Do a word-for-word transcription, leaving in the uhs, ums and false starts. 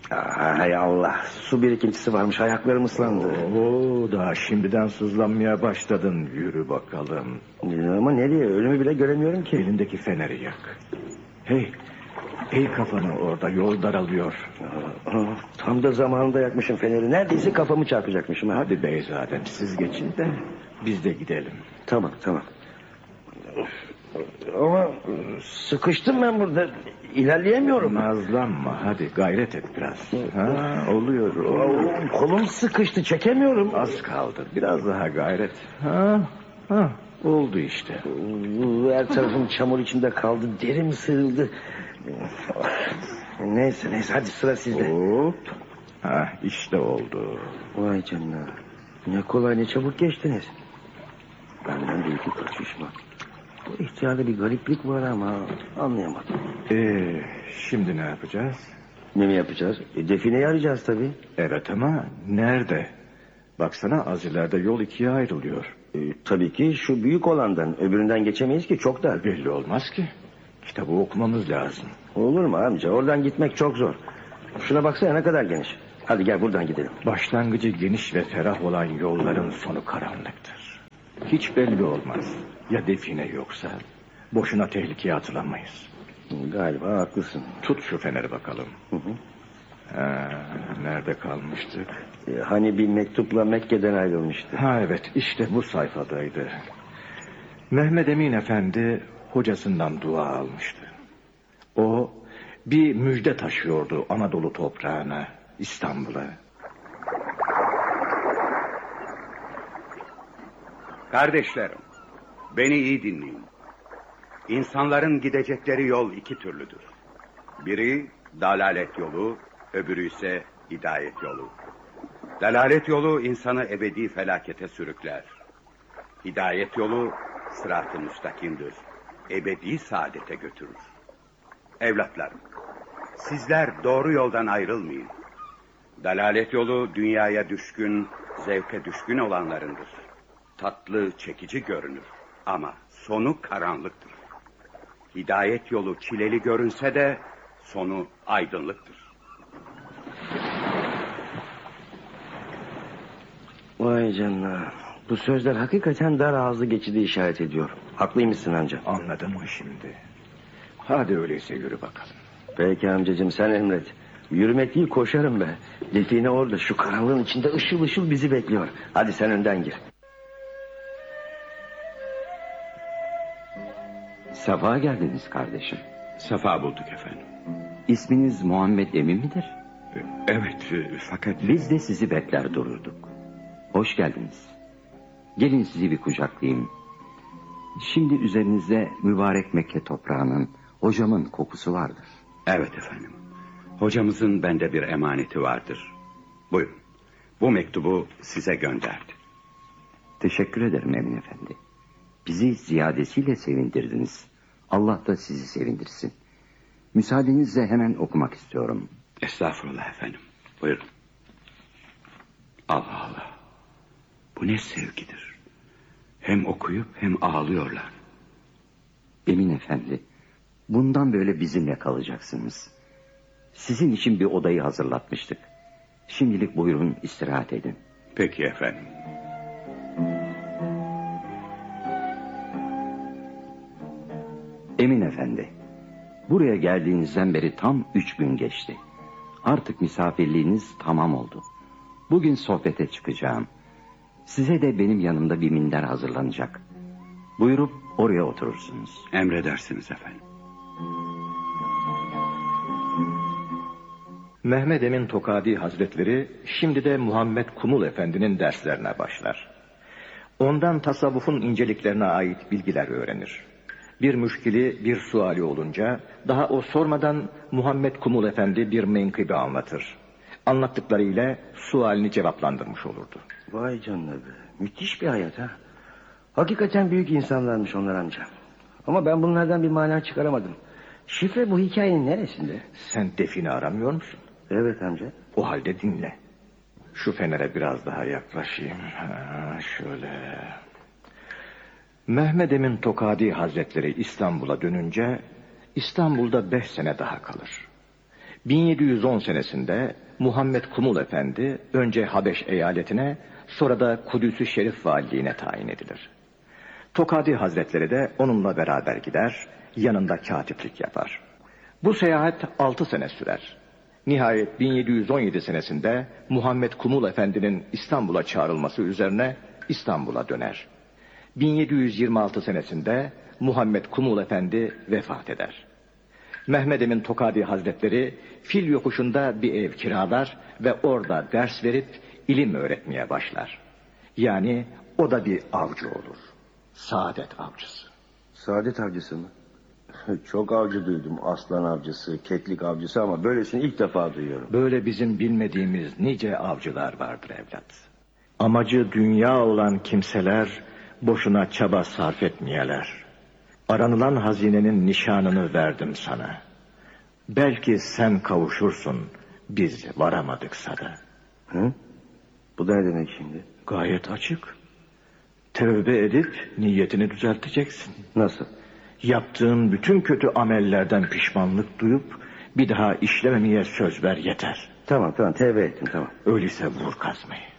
Hay Allah, su birikintisi varmış, ayaklarım ıslandı. Oo, daha şimdiden sızlanmaya başladın. Yürü bakalım. Ama nereye, önümü bile göremiyorum ki. Elindeki feneri yak. Hey, eğ kafanı, orada yol daralıyor. Aa, tam da zamanında yakmışım feneri, neredeyse kafamı çarpacakmışım. Ha? Hadi beyzadem, siz geçin de biz de gidelim. Tamam tamam. Ama sıkıştım ben burada, ilerleyemiyorum. Nazlanma, hadi gayret et biraz. Ha, oluyor, oluyor. Kolum sıkıştı, çekemiyorum. Az kaldı, biraz daha gayret. Ha, ha, oldu işte. Her tarafım çamur içinde kaldı, derim sığıldı. Neyse neyse, hadi sıra sizde. Hop. Ha, işte oldu. Vay canına, ne kolay ne çabuk geçtiniz. Benden de iki kaçışma. Bu ihtiyarda bir gariplik var ama anlayamadım. Ee, şimdi ne yapacağız? Ne mi yapacağız? E, defineyi arayacağız tabii. Evet ama nerede? Baksana, az ileride yol ikiye ayrılıyor. E, tabii ki şu büyük olandan, öbüründen geçemeyiz ki, çok dar. Belli olmaz ki. Kitabı okumamız lazım. Olur mu amca, oradan gitmek çok zor. Şuna baksana, ne kadar geniş. Hadi gel buradan gidelim. Başlangıcı geniş ve ferah olan yolların sonu karanlıktır. Hiç belli olmaz. Ya define yoksa boşuna tehlikeye atılamayız. Galiba haklısın. Tut şu feneri bakalım. Hı hı. Ha, nerede kalmıştık? E, hani bir mektupla Mekke'den ayrılmıştı. Ha evet, işte bu sayfadaydı. Mehmed Emin Efendi hocasından dua almıştı. O bir müjde taşıyordu Anadolu toprağına, İstanbul'a. Kardeşlerim, beni iyi dinleyin. İnsanların gidecekleri yol iki türlüdür. Biri dalalet yolu, öbürü ise hidayet yolu. Dalalet yolu insanı ebedi felakete sürükler. Hidayet yolu sırat-ı müstakimdir. Ebedi saadete götürür. Evlatlarım, sizler doğru yoldan ayrılmayın. Dalalet yolu dünyaya düşkün, zevke düşkün olanlarındır. Tatlı, çekici görünür ama sonu karanlıktır. Hidayet yolu çileli görünse de sonu aydınlıktır. Vay canına. Bu sözler hakikaten dar ağızlı geçidi işaret ediyor. Haklıymışsın amca. Anladın mı şimdi? Hadi öyleyse yürü bakalım. Peki amcacığım, sen emret. Yürümek değil, koşarım be. Define orada, şu karanlığın içinde ışıl ışıl bizi bekliyor. Hadi sen önden gir. Safa geldiniz kardeşim. Safa bulduk efendim. İsminiz Muhammed Emin midir? Evet, fakat Biz de sizi bekler dururduk. Hoş geldiniz. Gelin sizi bir kucaklayayım. Şimdi üzerinizde mübarek Mekke toprağının, hocamın kokusu vardır. Evet efendim. Hocamızın bende bir emaneti vardır. Buyurun. Bu mektubu size gönderdi. Teşekkür ederim Emin Efendi. Bizi ziyadesiyle sevindirdiniz. Allah da sizi sevindirsin. Müsaadenizle hemen okumak istiyorum. Estağfurullah efendim. Buyurun. Allah Allah. Bu ne sevgidir. Hem okuyup hem ağlıyorlar. Emin Efendi, bundan böyle bizimle kalacaksınız. Sizin için bir odayı hazırlatmıştık. Şimdilik buyurun, istirahat edin. Peki efendim. Emin Efendi, buraya geldiğinizden beri tam üç gün geçti. Artık misafirliğiniz tamam oldu. Bugün sohbete çıkacağım. Size de benim yanımda bir minder hazırlanacak. Buyurup oraya oturursunuz. Emredersiniz efendim. Mehmed Emin Tokadi Hazretleri şimdi de Muhammed Kumul Efendi'nin derslerine başlar. Ondan tasavvufun inceliklerine ait bilgiler öğrenir. Bir müşkili, bir suali olunca daha o sormadan Muhammed Kumul Efendi bir menkıbe anlatır. Anlattıklarıyla sualini cevaplandırmış olurdu. Vay canına be. Müthiş bir hayat ha. Hakikaten büyük insanlarmış onlar amca. Ama ben bunlardan bir mana çıkaramadım. Şifre bu hikayenin neresinde? Sen define aramıyor musun? Evet amca. O halde dinle. Şu fenere biraz daha yaklaşayım. Ha, şöyle. Mehmed Emin Tokadi Hazretleri İstanbul'a dönünce İstanbul'da beş sene daha kalır. bin yedi yüz on senesinde Muhammed Kumul Efendi önce Habeş eyaletine, sonra da Kudüs-ü Şerif valiliğine tayin edilir. Tokadi Hazretleri de onunla beraber gider, yanında katiplik yapar. Bu seyahat altı sene sürer. Nihayet bin yedi yüz on yedi senesinde Muhammed Kumul Efendi'nin İstanbul'a çağrılması üzerine İstanbul'a döner. bin yedi yüz yirmi altı senesinde Muhammed Kumul Efendi vefat eder. Mehmed Emin Tokadi Hazretleri Fil Yokuşu'nda bir ev kiralar ve orada ders verip ilim öğretmeye başlar. Yani o da bir avcı olur. Saadet avcısı. Saadet avcısı mı? Çok avcı duydum. Aslan avcısı, keklik avcısı ama böylesini ilk defa duyuyorum. Böyle bizim bilmediğimiz nice avcılar vardır evlat. Amacı dünya olan kimseler boşuna çaba sarf etmeyeler. Aranılan hazinenin nişanını verdim sana. Belki sen kavuşursun, biz varamadıksa da. Hı? Bu da ne demek şimdi? Gayet açık. Tövbe edip niyetini düzelteceksin. Nasıl? Yaptığın bütün kötü amellerden pişmanlık duyup bir daha işlememeye söz ver yeter. Tamam tamam tevbe ettim tamam. Öyleyse vur kazmayı.